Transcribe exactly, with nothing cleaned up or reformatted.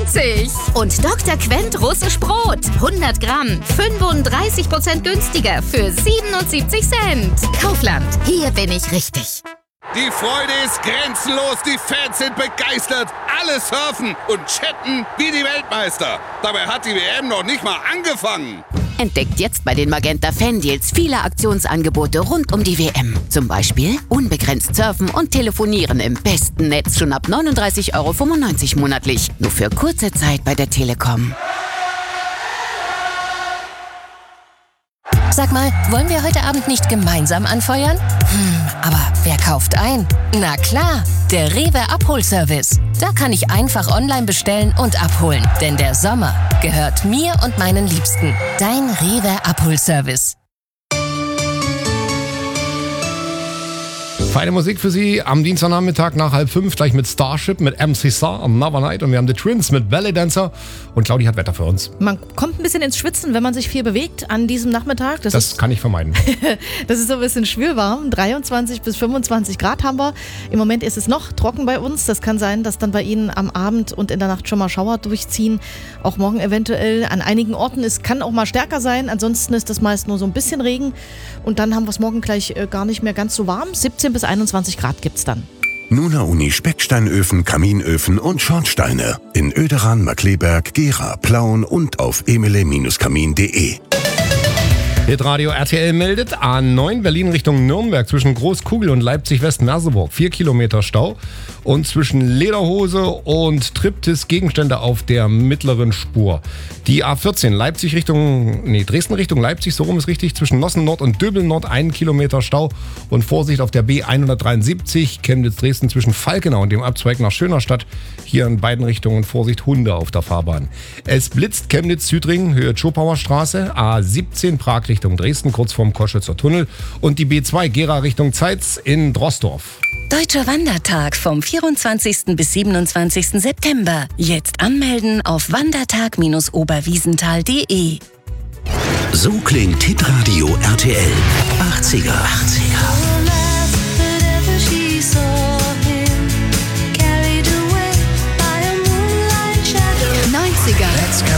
siebenundsiebzig. Und Doktor Quent russisch Brot. hundert Gramm. fünfunddreißig Prozent günstiger für siebenundsiebzig Cent. Kaufland. Hier bin ich richtig. Die Freude ist grenzenlos, die Fans sind begeistert. Alle surfen und chatten wie die Weltmeister. Dabei hat die W M noch nicht mal angefangen. Entdeckt jetzt bei den Magenta Fan-Deals viele Aktionsangebote rund um die W M. Zum Beispiel unbegrenzt surfen und telefonieren im besten Netz schon ab neununddreißig Euro fünfundneunzig monatlich. Nur für kurze Zeit bei der Telekom. Sag mal, wollen wir heute Abend nicht gemeinsam anfeuern? Hm, aber wer kauft ein? Na klar, der Rewe Abholservice. Da kann ich einfach online bestellen und abholen. Denn der Sommer gehört mir und meinen Liebsten. Dein Rewe Abholservice. Feine Musik für Sie am Dienstagnachmittag nach halb fünf, gleich mit Starship, mit M C Sar am Another Night und wir haben die Twins mit Ballet Dancer und Claudi hat Wetter für uns. Man kommt ein bisschen ins Schwitzen, wenn man sich viel bewegt an diesem Nachmittag. Das, das ist, kann ich vermeiden. Das ist so ein bisschen schwülwarm, dreiundzwanzig bis fünfundzwanzig Grad haben wir. Im Moment ist es noch trocken bei uns. Das kann sein, dass dann bei Ihnen am Abend und in der Nacht schon mal Schauer durchziehen. Auch morgen eventuell an einigen Orten. Es kann auch mal stärker sein, ansonsten ist das meist nur so ein bisschen Regen. Und dann haben wir es morgen gleich äh, gar nicht mehr ganz so warm. siebzehn bis einundzwanzig Grad gibt's dann. Nuna Uni Specksteinöfen, Kaminöfen und Schornsteine. In Oederan, Markleberg, Gera, Plauen und auf emele Kamin punkt de. Hitradio R T L meldet A neun Berlin Richtung Nürnberg zwischen Großkugel und Leipzig-West-Merseburg. Vier Kilometer Stau. Und zwischen Lederhose und Triptis Gegenstände auf der mittleren Spur. Die A vierzehn Leipzig Richtung, nee, Dresden Richtung Leipzig, so rum ist richtig, zwischen Nossen Nord und Döbel Nord ein Kilometer Stau. Und Vorsicht auf der B hundertdreiundsiebzig Chemnitz-Dresden zwischen Falkenau und dem Abzweig nach Schönerstadt. Hier in beiden Richtungen Vorsicht, Hunde auf der Fahrbahn. Es blitzt Chemnitz-Südring, Höhe Schopauer Straße, A siebzehn Prag Richtung Dresden, kurz vorm Koschwitzer Tunnel. Und die B zwei Gera Richtung Zeitz in Drossdorf. Deutscher Wandertag vom vierundzwanzigsten bis siebenundzwanzigsten September. Jetzt anmelden auf wandertag Bindestrich oberwiesenthal punkt de. So klingt Hitradio R T L. achtziger. achtziger.